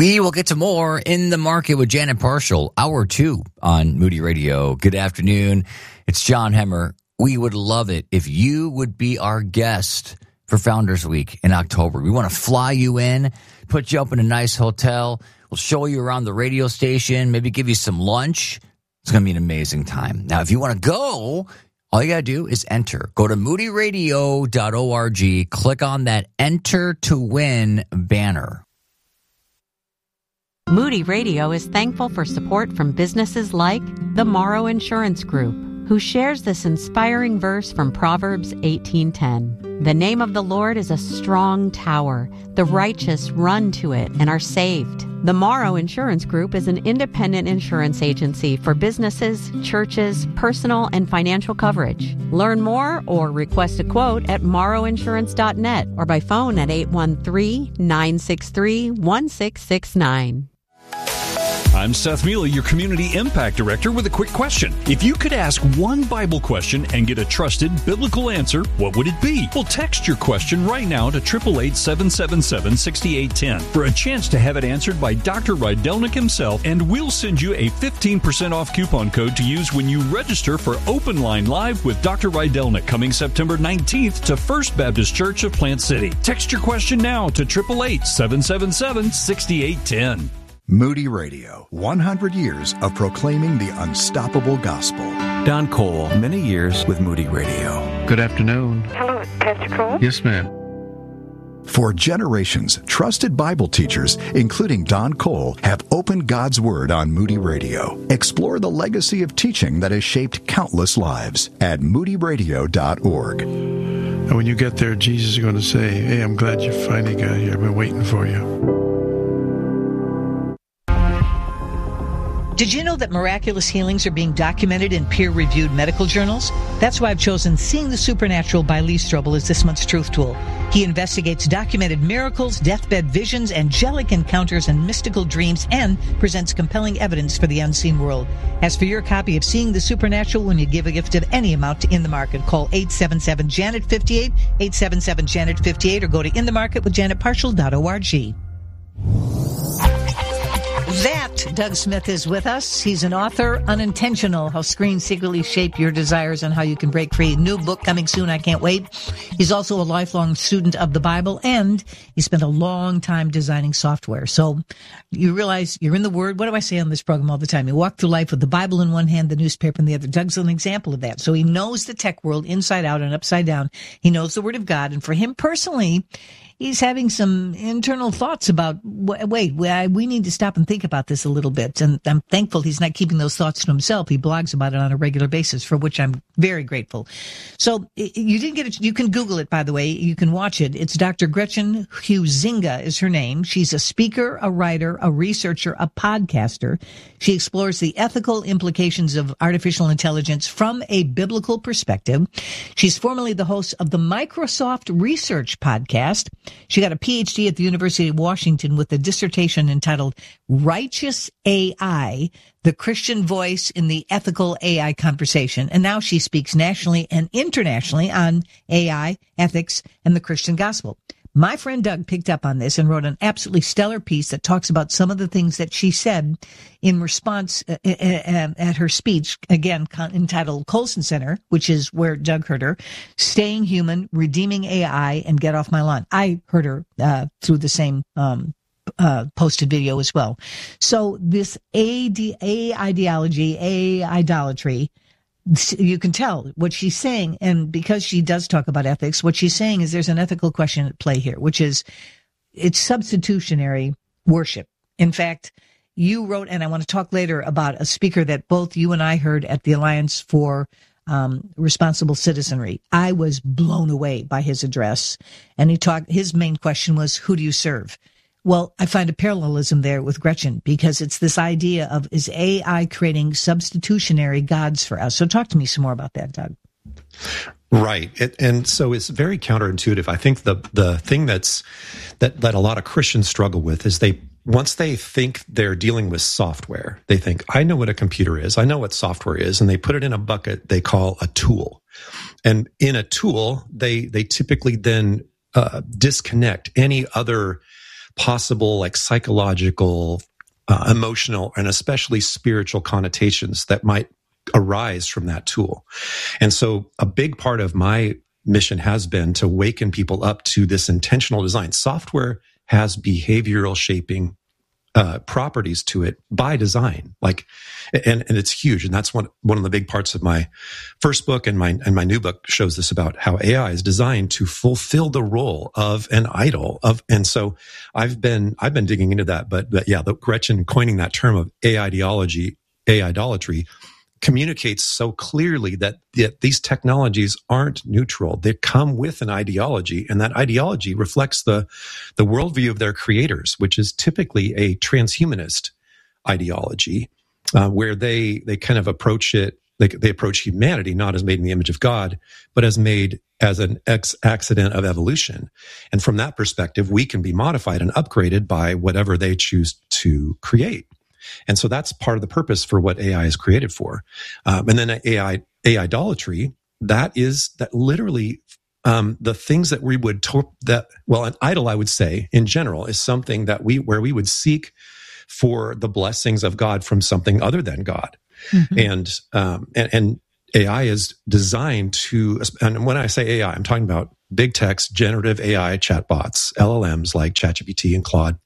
We will get to more In the Market with Janet Parshall, hour 2 on Moody Radio. Good afternoon. It's John Hemmer. We would love it if you would be our guest for Founders Week in October. We want to fly you in, put you up in a nice hotel. We'll show you around the radio station, maybe give you some lunch. It's going to be an amazing time. Now, if you want to go, all you got to do is enter. Go to moodyradio.org, click on that Enter to Win banner. Moody Radio is thankful for support from businesses like the Morrow Insurance Group, who shares this inspiring verse from Proverbs 18:10. The name of the Lord is a strong tower. The righteous run to it and are saved. The Morrow Insurance Group is an independent insurance agency for businesses, churches, personal and financial coverage. Learn more or request a quote at morrowinsurance.net or by phone at 813-963-1669. I'm Seth Mealy, your Community Impact Director, with a quick question. If you could ask one Bible question and get a trusted biblical answer, what would it be? Well, text your question right now to 888-777-6810 for a chance to have it answered by Dr. Rydelnik himself, and we'll send you a 15% off coupon code to use when you register for Open Line Live with Dr. Rydelnik coming September 19th to First Baptist Church of Plant City. Text your question now to 888-777-6810. Moody Radio, 100 years of proclaiming the unstoppable gospel. Don Cole, many years with Moody Radio. Good afternoon. Hello, Pastor Cole. Yes, ma'am. For generations, trusted Bible teachers, including Don Cole, have opened God's Word on Moody Radio. Explore the legacy of teaching that has shaped countless lives at moodyradio.org. And when you get there, Jesus is going to say, hey, I'm glad you finally got here. I've been waiting for you. Did you know that miraculous healings are being documented in peer-reviewed medical journals? That's why I've chosen Seeing the Supernatural by Lee Strobel as this month's Truth Tool. He investigates documented miracles, deathbed visions, angelic encounters, and mystical dreams, and presents compelling evidence for the unseen world. As for your copy of Seeing the Supernatural, when you give a gift of any amount to In the Market, call 877-JANET-58, 877-JANET-58, or go to inthemarketwithjanetparshall.org. That Doug Smith is with us. He's an author, Unintentional, How Screens Secretly Shape Your Desires and How You Can Break Free. New book coming soon. I can't wait. He's also a lifelong student of the Bible, and he spent a long time designing software. So you realize you're in the Word. What do I say on this program all the time? You walk through life with the Bible in one hand, the newspaper in the other. Doug's an example of that. So he knows the tech world inside out and upside down. He knows the Word of God. And for him personally, he's having some internal thoughts about, we need to stop and think about this a little bit. And I'm thankful he's not keeping those thoughts to himself. He blogs about it on a regular basis, for which I'm very grateful. So you didn't get it. You can Google it, by the way. You can watch it. It's Dr. Gretchen Huizinga is her name. She's a speaker, a writer, a researcher, a podcaster. She explores the ethical implications of artificial intelligence from a biblical perspective. She's formerly the host of the Microsoft Research Podcast. She got a PhD at the University of Washington with a dissertation entitled Righteous AI, the Christian Voice in the Ethical AI Conversation. And now she speaks nationally and internationally on AI, ethics, and the Christian gospel. My friend Doug picked up on this and wrote an absolutely stellar piece that talks about some of the things that she said in response at her speech, again, entitled Colson Center, which is where Doug heard her, Staying Human, Redeeming AI, and Get Off My Lawn. I heard her through the same posted video as well. So this idolatry, you can tell what she's saying, and because she does talk about ethics, what she's saying is there's an ethical question at play here, which is it's substitutionary worship. In fact, you wrote, and I want to talk later about a speaker that both you and I heard at the Alliance for Responsible Citizenry. I was blown away by his address, and his main question was, who do you serve? Well, I find a parallelism there with Gretchen, because it's this idea of, is AI creating substitutionary gods for us? So talk to me some more about that, Doug. Right. And so it's very counterintuitive. I think the thing that a lot of Christians struggle with is once they think they're dealing with software, they think, I know what a computer is. I know what software is. And they put it in a bucket they call a tool. And in a tool, they typically then disconnect any other possible like psychological, emotional, and especially spiritual connotations that might arise from that tool. And so a big part of my mission has been to waken people up to this intentional design. Software has behavioral shaping properties to it by design, and it's huge. And that's one of the big parts of my first book, and my new book shows this about how AI is designed to fulfill the role of an idol and so I've been digging into that, but yeah, Gretchen coining that term of idolatry communicates so clearly that these technologies aren't neutral. They come with an ideology, and that ideology reflects the worldview of their creators, which is typically a transhumanist ideology, where they kind of approach it. They approach humanity not as made in the image of God, but as made as an accident of evolution. And from that perspective, we can be modified and upgraded by whatever they choose to create. And so that's part of the purpose for what AI is created for. And then idolatry, that literally the things that we would an idol, I would say in general, is something that where we would seek for the blessings of God from something other than God. Mm-hmm. And AI is designed to, and when I say AI, I'm talking about big text, generative AI chatbots, LLMs like ChatGPT and Claude.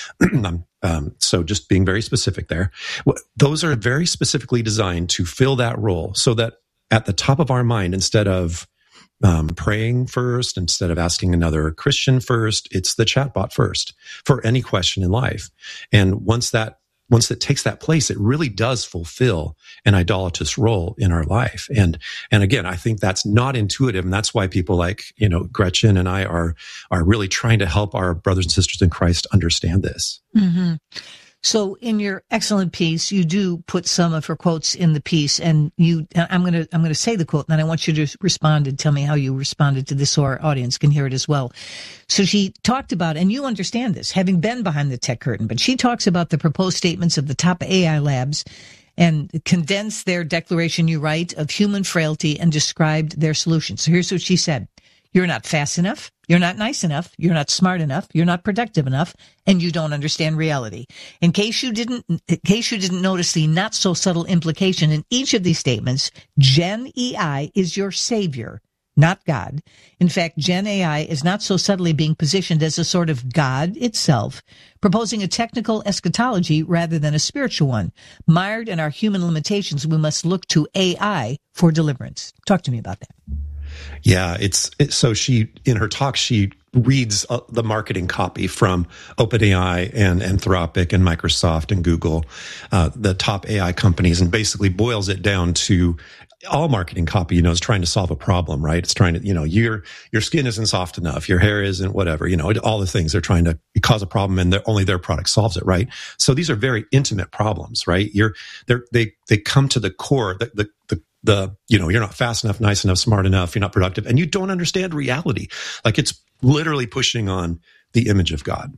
So just being very specific there, those are very specifically designed to fill that role, so that at the top of our mind, instead of praying first, instead of asking another Christian first, it's the chatbot first for any question in life. And once it takes that place, it really does fulfill an idolatrous role in our life. And again, I think that's not intuitive. And that's why people like, Gretchen and I are really trying to help our brothers and sisters in Christ understand this. Mm-hmm. So in your excellent piece, you do put some of her quotes in the piece, and I'm going to say the quote, and then I want you to respond and tell me how you responded to this so our audience can hear it as well. So she talked about, and you understand this, having been behind the tech curtain, but she talks about the proposed statements of the top AI labs and condensed their declaration, you write, of human frailty and described their solutions. So here's what she said. You're not fast enough. You're not nice enough. You're not smart enough. You're not productive enough. And you don't understand reality. In case you didn't notice the not so subtle implication in each of these statements, Gen AI is your savior, not God. In fact, Gen AI is not so subtly being positioned as a sort of God itself, proposing a technical eschatology rather than a spiritual one. Mired in our human limitations, we must look to AI for deliverance. Talk to me about that. Yeah, so she, in her talk, she reads the marketing copy from OpenAI and Anthropic and Microsoft and Google, the top AI companies, and basically boils it down to all marketing copy, is trying to solve a problem, right? It's trying to, your skin isn't soft enough, your hair isn't whatever, all the things. They're trying to cause a problem, and only their product solves it, right? So these are very intimate problems, right? They come to the core, you're not fast enough, nice enough, smart enough, you're not productive, and you don't understand reality. Like, it's literally pushing on the image of God.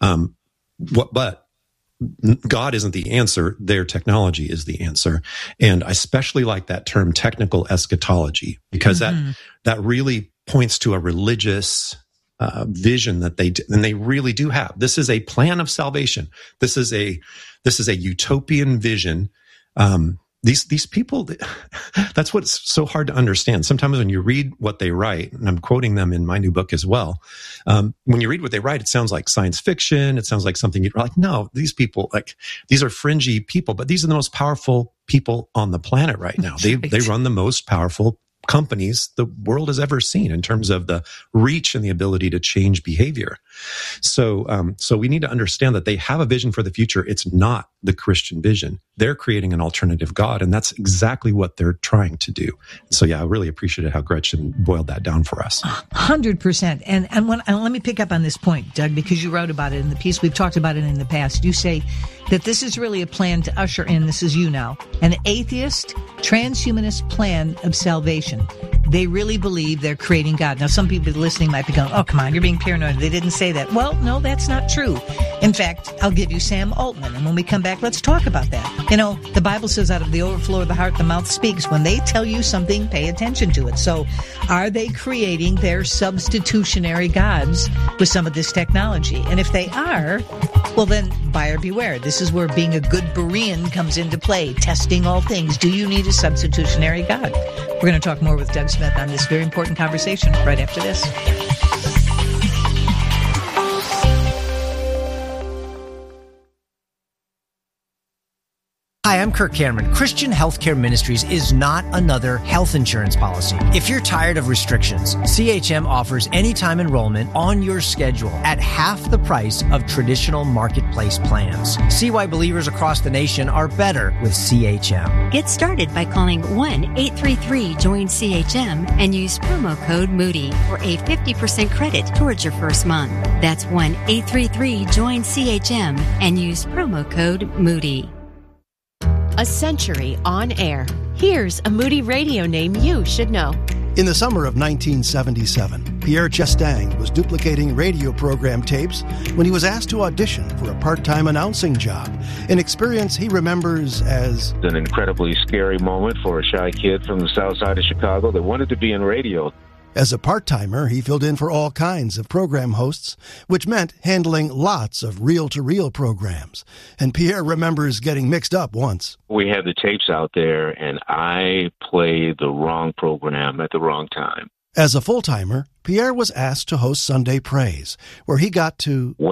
But God isn't the answer. Their technology is the answer. And I especially like that term, technical eschatology, because that really points to a religious vision that they really do have. This is a plan of salvation. This is a utopian vision. These people, that's what's so hard to understand. Sometimes when you read what they write, and I'm quoting them in my new book as well, when you read what they write, it sounds like science fiction. It sounds like something you're like, no, these people, these are fringy people, but these are the most powerful people on the planet right now. They run the most powerful companies the world has ever seen in terms of the reach and the ability to change behavior. So we need to understand that they have a vision for the future. It's not the Christian vision. They're creating an alternative God, and that's exactly what they're trying to do. So yeah, I really appreciated how Gretchen boiled that down for us. 100%. And let me pick up on this point, Doug, because you wrote about it in the piece. We've talked about it in the past. You say that this is really a plan to usher in, this is you now, an atheist, transhumanist plan of salvation. they really believe they're creating God. Now, some people listening might be going, oh, come on, you're being paranoid. They didn't say that. Well, no, that's not true. In fact, I'll give you Sam Altman, and when we come back, let's talk about that. You know, the Bible says out of the overflow of the heart, the mouth speaks. When they tell you something, pay attention to it. So are they creating their substitutionary gods with some of this technology? And if they are, well, then buyer beware. This is where being a good Berean comes into play, testing all things. Do you need a substitutionary God? We're going to talk more with Doug Smith on this very important conversation right after this. Hi, I'm Kirk Cameron. Christian Healthcare Ministries is not another health insurance policy. If you're tired of restrictions, CHM offers anytime enrollment on your schedule at half the price of traditional marketplace plans. See why believers across the nation are better with CHM. Get started by calling 1-833-JOIN-CHM and use promo code Moody for a 50% credit towards your first month. That's 1-833-JOIN-CHM and use promo code Moody. A century on air. Here's a Moody Radio name you should know. In the summer of 1977, Pierre Chastain was duplicating radio program tapes when he was asked to audition for a part-time announcing job, an experience he remembers as an incredibly scary moment for a shy kid from the south side of Chicago that wanted to be in radio. As a part-timer, he filled in for all kinds of program hosts, which meant handling lots of reel-to-reel programs. And Pierre remembers getting mixed up once. We had the tapes out there, and I played the wrong program at the wrong time. As a full-timer, Pierre was asked to host Sunday Praise, where he got to